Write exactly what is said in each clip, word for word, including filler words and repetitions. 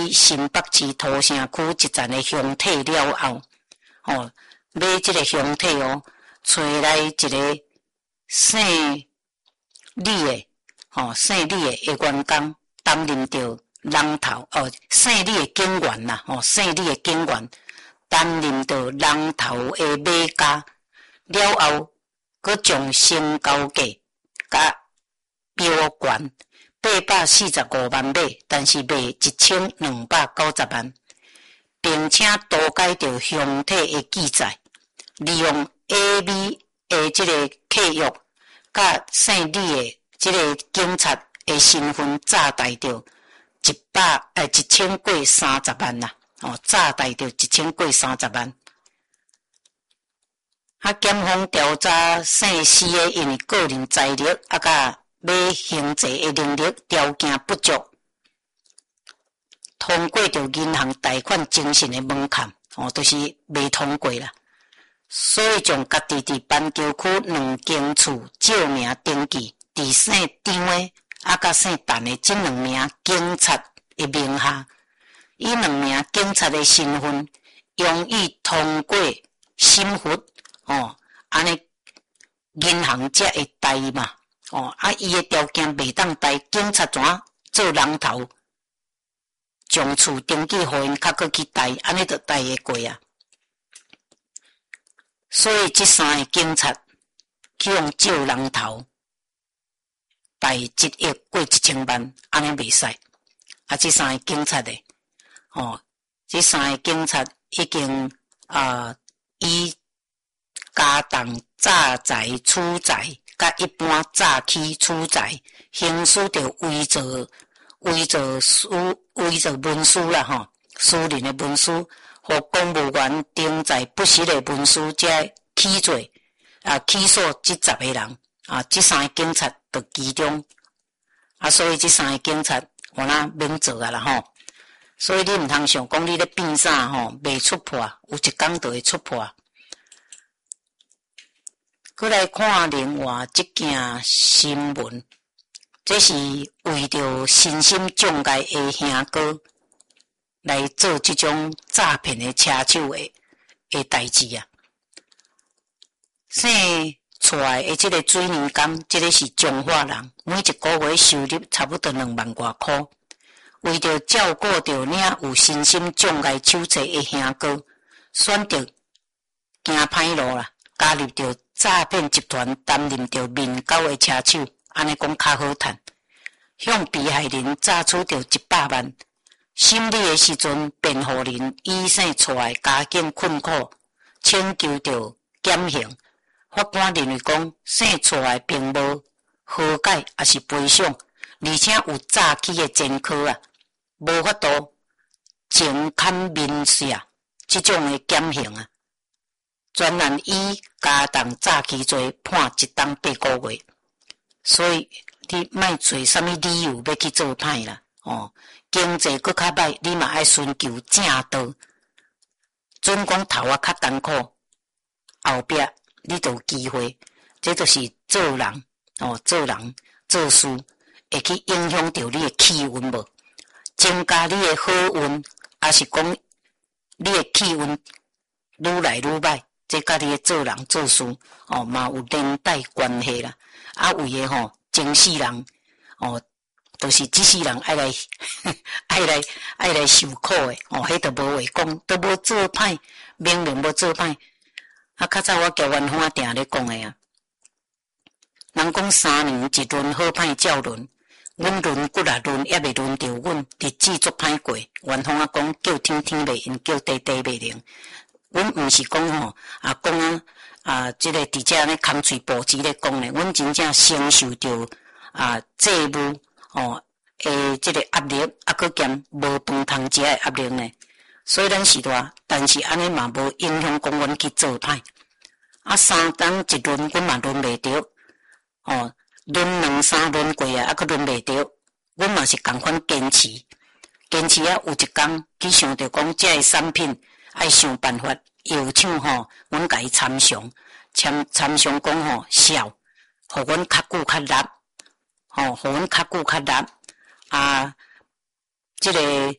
去新北市土城区一站的凶体了后，哦，买即个凶体哦，找来一个姓李的，哦，姓李的的员工担任着龙头，哦，姓李的警员啦，哦，姓李的警员担任着龙头的买家，了后，佮将身高价甲标悬八百四十五万买，但是卖一千两百九十万，并且涂改着凶体的记载，利用 A V 的即个契约，甲姓李的即个警察的身份诈贷着一百诶一千过三十万啦，哦，诈贷着一千过三十万。啊，检方调查姓施的因为个人财力啊，甲买刑济的能力条件不足，通过着银行贷款精神的门槛，哦，就是未通过啦。所以将家己伫板桥区两间厝照名登记，伫姓张的啊，甲姓陈的这两名警察的名下，以两名警察的身份，用以通过审核。哦，安尼银行才会贷嘛，哦，啊，伊的条件袂当贷，警察怎做人头，将厝登记互因，较搁去贷，安尼就贷会过啊。所以这三个警察去用借人头贷一亿过一千万，安尼袂使。啊，这三个警察的，哦，这三个警察已经啊、呃、以家当诈财储财，甲一般诈欺储财，行使着伪造、伪造书、伪造文书啦，吼，私人的文书，和公务员登载不实的文书，才起罪啊，起诉这十个人啊，这三个警察就其中啊，所以这三个警察我那免做啊啦吼。所以你毋通想讲你咧变啥吼，未出破，有一天就会出破。佮来看另外一件新闻，这是为着身心障碍的兄哥来做这种诈骗的车手的的代志啊。生出来的这个水泥工，这个是彰化人，每一个月收入差不多两万外块。为着照顾着领有身心障碍手册的兄哥，选择行歹路啦，加入着诈骗集团，担任着面交的车手，安尼讲较好趁，向被害人诈取着一百万。审理的时阵，辩护人以生出来家境困苦，请求着减刑。法官认为讲，生出来并无和解，也是赔偿，而且有诈欺的前科啊，无法度情堪民事这种的减刑啊。专案以家当诈欺罪判一档八个月，所以你莫做啥物理由要去做歹啦，哦，经济搁较歹，你嘛爱寻求正道。准讲头啊较艰苦，后壁你就有机会，这就是做人哦，做人做事会去影响到你的气运无，增加你的好运，还是讲你的气运愈来愈歹。这甲你做人做事哦，嘛有连带关系啦。啊，为诶吼，前世人哦，都、就是这世人爱来爱来爱来受苦诶哦，迄都无话讲，都无做歹，明明无做歹。啊，较早我交冤花定咧讲诶啊，人讲三年一轮好歹照轮，阮轮骨啊轮也未轮到阮，日子足歹过。冤花啊讲叫天天袂应，叫地地袂灵。阮毋是讲吼啊讲啊啊，即、这个伫遮安尼空嘴保持咧讲咧，阮真正承受着啊债务哦诶，即个压力啊，佮兼无饭通食诶压力呢。所以咱是大，但是安尼嘛无影响讲阮去做歹。啊，三档一轮，阮嘛轮袂着哦，轮两三轮过啊，啊佮轮袂着，阮嘛是共款坚持，坚持啊，有一天去想着讲遮个产品。爱想办法邀请吼，阮甲伊参详，参参详讲吼效，互阮较久较力，吼，互阮较久较力啊！即、这个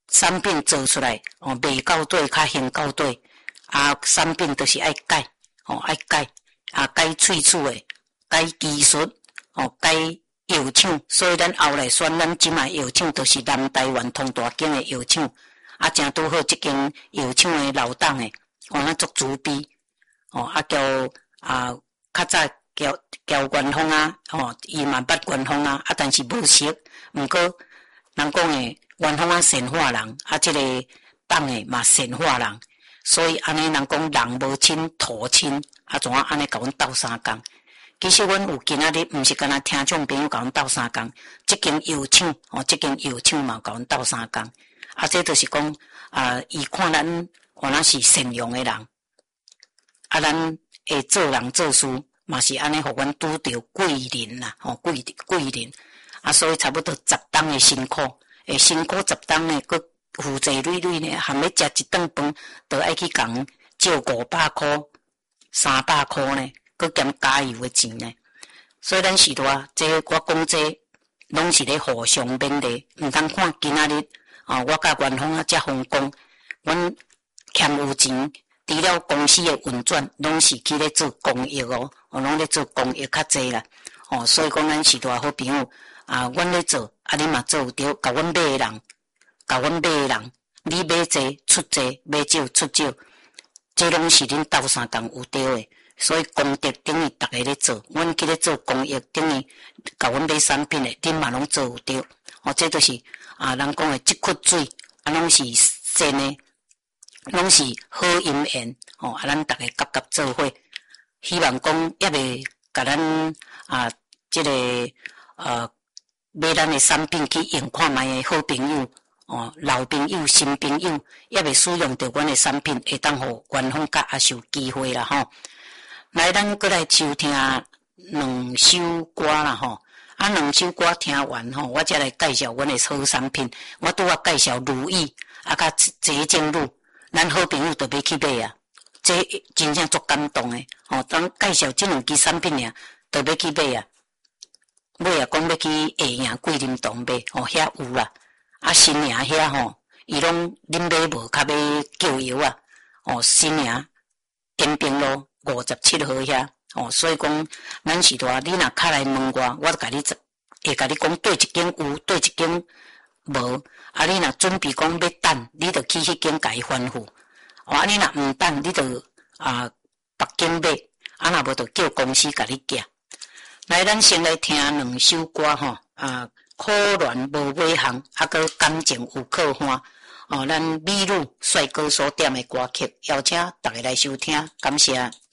产品做出来哦，卖到底较行到底，啊，产品都是爱改哦，爱改啊，改喙齿诶，改技术哦，改药厂，所以咱后来选咱即卖药厂都是南台湾通大间诶药厂，啊，正拄好即间药厂诶老董诶，哦，咱足主逼哦，啊叫啊较早叫叫元丰啊，哦，伊嘛捌元丰啊，啊，但是无熟，毋过人讲诶。元丰啊，神化人啊，即、这个党诶嘛神化人，所以安尼人讲人无亲土亲，啊，怎啊安尼甲阮斗相共？其实阮有今仔日毋是干那听众朋友甲阮斗相共，即间药厂哦，即间药厂嘛甲阮斗相共，啊，这就是讲啊，伊看咱原来是善良诶人，啊，咱会做人做事嘛是安尼，互阮拄着贵人啦，吼、哦、贵贵人，啊，所以差不多十档诶辛苦。诶，辛苦十档呢，佮负债累累呢，含要食一顿饭，都爱去共借五百箍、三百箍呢，佮兼加油诶钱呢。所以咱是话，这我讲这拢是咧互相勉励，毋通看今仔日啊，我甲元丰啊遮风光，阮欠有钱，除了公司诶运转，拢是去咧做公益哦，哦，拢咧做公益较济啦。哦，所以讲咱是话好朋友。啊，阮咧做，啊，你嘛做有着，甲阮买诶人，甲阮买诶人，你买济出济，买少出少，这拢是恁斗相共有着诶。所以公益等于逐个咧做，阮去咧做公益等于甲阮买产品诶，恁嘛拢做有着。哦，这就是啊，人讲诶，即窟水啊，拢是善诶，拢是好姻缘。哦，啊，咱逐个夹夹做伙，希望讲也袂甲咱啊，即、这个呃。买咱诶产品去用看卖诶好朋友哦，老朋友、新朋友也未使用着阮诶产品，会当互元丰甲也受机会啦吼。来，咱过来收听两首歌啦吼。啊，两首歌听完吼，我才来介绍阮诶好产品。我拄啊介绍如意啊，甲捷径路，咱好朋友都要去买啊。这真正足感动诶，吼、哦！当介绍即两支产品尔，都要去买啊。尾也讲要去下营桂林洞买，哦，遐有啦。啊，新营遐吼，伊拢恁买无，较要叫油啊。哦，新营延平路五十七号遐，哦，所以讲咱是话，你若敲来问我，我就甲你会甲你讲对一间有，对一间无。啊，你若准备讲要等，你就去迄间甲伊吩咐。哦，啊，你若毋等，你就啊别间买，啊，若无就叫公司甲你寄。来，咱先来听两首歌吼，啊，苦恋无尾行，啊，搁感情有可欢，哦，咱美女帅哥所点的歌曲，邀请大家来收听，感谢。